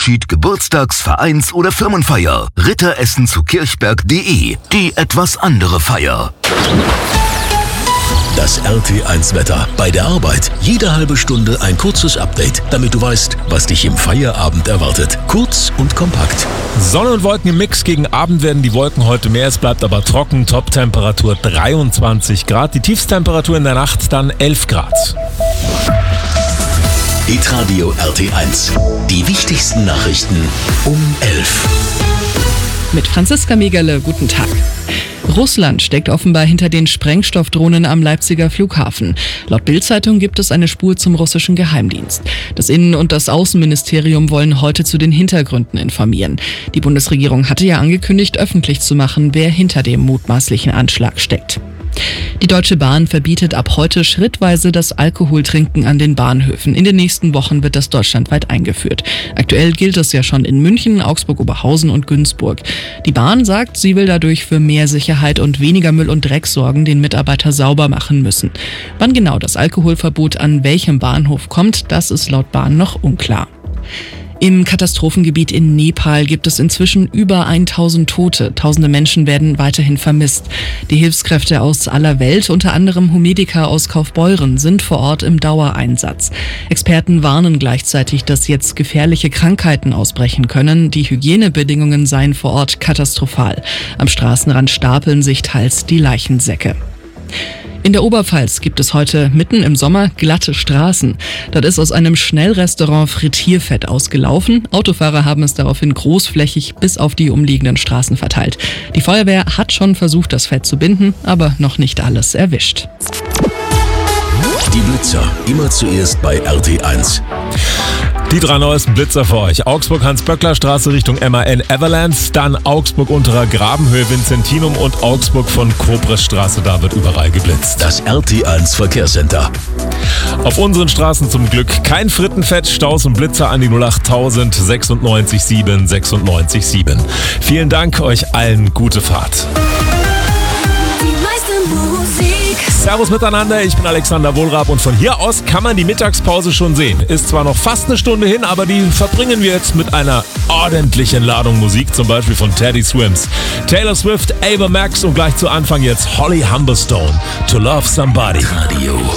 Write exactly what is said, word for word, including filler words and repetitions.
Junggesellenabschied, Geburtstags-, Vereins- oder Firmenfeier. Ritteressen zu kirchberg punkt de. Die etwas andere Feier. Das R T eins Wetter. Bei der Arbeit jede halbe Stunde ein kurzes Update, damit du weißt, was dich im Feierabend erwartet. Kurz und kompakt. Sonne und Wolken im Mix. Gegen Abend werden die Wolken heute mehr. Es bleibt aber trocken. Top-Temperatur dreiundzwanzig Grad. Die Tiefsttemperatur in der Nacht dann elf Grad. Hitradio R T eins. Die wichtigsten Nachrichten um elf. Mit Franziska Megerle, guten Tag. Russland steckt offenbar hinter den Sprengstoffdrohnen am Leipziger Flughafen. Laut Bild-Zeitung gibt es eine Spur zum russischen Geheimdienst. Das Innen- und das Außenministerium wollen heute zu den Hintergründen informieren. Die Bundesregierung hatte ja angekündigt, öffentlich zu machen, wer hinter dem mutmaßlichen Anschlag steckt. Die Deutsche Bahn verbietet ab heute schrittweise das Alkoholtrinken an den Bahnhöfen. In den nächsten Wochen wird das deutschlandweit eingeführt. Aktuell gilt es ja schon in München, Augsburg-Oberhausen und Günzburg. Die Bahn sagt, sie will dadurch für mehr Sicherheit und weniger Müll und Dreck sorgen, den Mitarbeiter sauber machen müssen. Wann genau das Alkoholverbot an welchem Bahnhof kommt, das ist laut Bahn noch unklar. Im Katastrophengebiet in Nepal gibt es inzwischen über tausend Tote. Tausende Menschen werden weiterhin vermisst. Die Hilfskräfte aus aller Welt, unter anderem Homediker aus Kaufbeuren, sind vor Ort im Dauereinsatz. Experten warnen gleichzeitig, dass jetzt gefährliche Krankheiten ausbrechen können. Die Hygienebedingungen seien vor Ort katastrophal. Am Straßenrand stapeln sich teils die Leichensäcke. In der Oberpfalz gibt es heute mitten im Sommer glatte Straßen. Dort ist aus einem Schnellrestaurant Frittierfett ausgelaufen. Autofahrer haben es daraufhin großflächig bis auf die umliegenden Straßen verteilt. Die Feuerwehr hat schon versucht, das Fett zu binden, aber noch nicht alles erwischt. Die Blitzer, immer zuerst bei R T eins. Die drei neuesten Blitzer für euch. Augsburg-Hans-Böckler-Straße Richtung M A N Everlands, dann Augsburg-Unterer Grabenhöhe Vincentinum und Augsburg von Kobresstraße, da wird überall geblitzt. Das R T eins Verkehrscenter. Auf unseren Straßen zum Glück kein Frittenfett, Staus und Blitzer an die null acht tausend sechsundneunzig sieben sechsundneunzig sieben. Vielen Dank, euch allen gute Fahrt. Servus miteinander, ich bin Alexander Wohlrab und von hier aus kann man die Mittagspause schon sehen. Ist zwar noch fast eine Stunde hin, aber die verbringen wir jetzt mit einer ordentlichen Ladung Musik, zum Beispiel von Teddy Swims, Taylor Swift, Ava Max und gleich zu Anfang jetzt Holly Humberstone, To Love Somebody. Radio.